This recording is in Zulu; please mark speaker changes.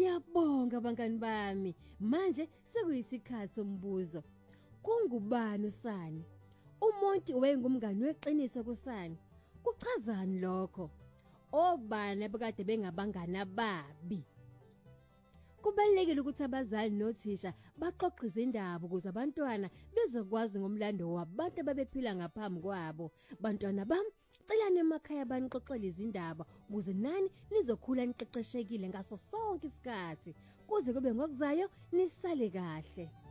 Speaker 1: Ngiyabonga bangani bami. Manje sekuyisikhathi sombuzo. Kungubani uSani? Umonti wayengumngani weqiniso kuSani. Kuchazani lokho? Obani abekade bengabangani ababi? Kubalekile ukuthi abazali nothisha baxoxe izindaba ukuze abantwana bezokwazi ngomlando wabantu ababephila ngaphambi kwabo. Bantwana bami, celani emakhaya banixoxele izindaba ukuze nani nizokhula niqeqeshekile ngaso sonke isikhathi. Kuze kube ngokuzayo nisale kahle.